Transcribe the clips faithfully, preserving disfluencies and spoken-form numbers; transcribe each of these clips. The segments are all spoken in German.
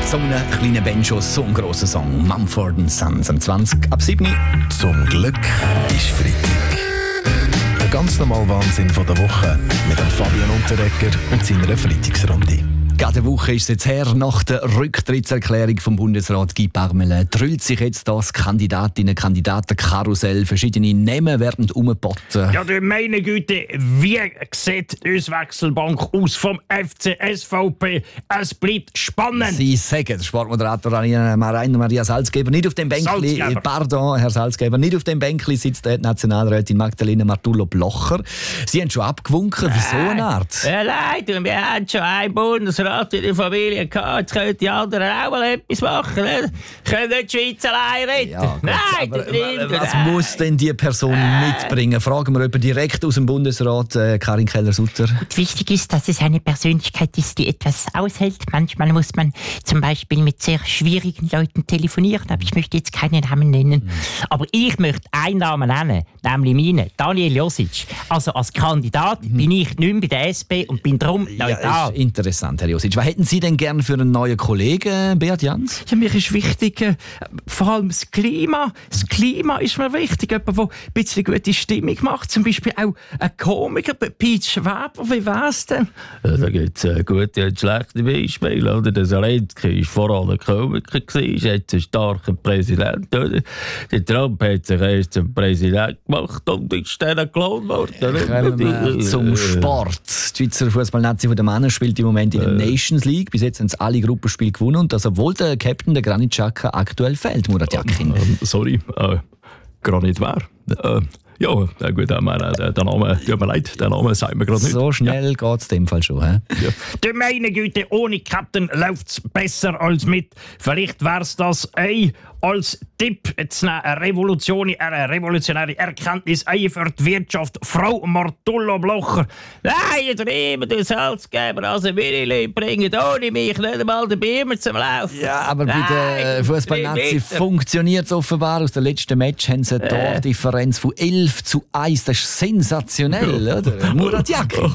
So einen kleinen Band schon so einen grossen Song. Mumford and Sons am zwanzig ab sieben. Zum Glück ist Freitag. Der ganz normale Wahnsinn von der Woche mit dem Fabian Unterreger und seiner Freitagsrunde. Gerade eine Woche ist es jetzt her, nach der Rücktrittserklärung vom Bundesrat Guy Parmelin drüllt sich jetzt das Kandidatinnen- und Kandidatenkarussell. Verschiedene Namen werden umgeboten. Ja, du meine Güte, wie sieht die Auswechselbank aus vom F C S V P? Es bleibt spannend. Sie sagen, der Sportmoderator Rainer Maria Salzgeber, nicht auf dem Bänkli, Salzgeber. pardon, Herr Salzgeber, nicht auf dem Bänkli sitzt die Nationalrätin Magdalena Martullo-Blocher. Sie haben schon abgewunken, wieso eine Art? Ja, nein, du, wir haben schon einen Bundesrat in der Familie gehabt. Jetzt können die anderen auch mal etwas machen. Ne? Können nicht die Schweiz allein retten. Ja, gut, nein, aber, das stimmt. was nein. muss denn die Person mitbringen? Fragen wir jemanden direkt aus dem Bundesrat, äh, Karin Keller-Sutter. Wichtig ist, dass es eine Persönlichkeit ist, die etwas aushält. Manchmal muss man zum Beispiel mit sehr schwierigen Leuten telefonieren, aber ich möchte jetzt keine Namen nennen. Aber ich möchte einen Namen nennen, nämlich meinen, Daniel Josic. Also als Kandidat bin ich nicht mehr bei der S P und bin darum Ja, neutral. ist interessant, Herr Josic. Was hätten Sie denn gerne für einen neuen Kollegen, Beat Jans? Ja, mir ist wichtig, äh, vor allem das Klima. Das Klima ist mir wichtig. Jemand, der ein bisschen gute Stimmung macht. Zum Beispiel auch ein Komiker, Pete Schwaber. Wie wär's denn? Ja, da gibt es äh, gute und schlechte Beispiele. Oder? Der Zelensky war vorher ein Komiker, ist jetzt ein starker Präsident. Oder? Der Trump hat sich erst zum Präsident gemacht und ist dann gelohnt worden. Kommen wir zum Sport. Die Schweizer Fußballnazi der Männer spielt im Moment in der Nations League. Bis jetzt haben sie alle Gruppenspiele gewonnen. Und das, obwohl der Captain, der Granit Xhaka, aktuell fehlt, Murat Yakin. Ähm, sorry, äh, gar nicht wahr. Äh, ja, äh, gut, äh, meine, äh, der Name, tut mir leid, der Name sagt mir gerade nicht. So schnell ja. geht es in dem Fall schon. He? Ja. Du meine Güte, ohne Captain läuft's besser als mit. Vielleicht wär's das ein als Tipp jetzt eine Revolution, eine revolutionäre Erkenntnis ein für die Wirtschaft. Frau Martullo-Blocher. Nein, ihr drüben, du Salzgeber, also Willi bringen ohne mich nicht einmal den Biemer zum Laufen. Ja, aber bei der Nein, Fußballnazi bitte. funktioniert es offenbar. Aus dem letzten Match haben sie eine Tordifferenz von elf zu eins. Das ist sensationell, oder? Murat Yakin.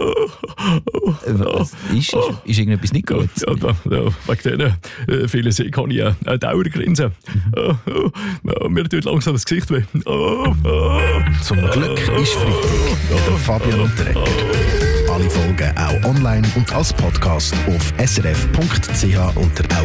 Was ist, ist, ist irgendetwas nicht gut? Ja, da, ja, wegen denen äh, vielen Sekunden kann ich eine Dauergrinse. Oh, oh, oh, mir tut langsam das Gesicht weh. Oh, oh. Zum Glück ist Freitag mit dem Fabian Unterreger. Alle Folgen auch online und als Podcast auf s r f punkt c h unter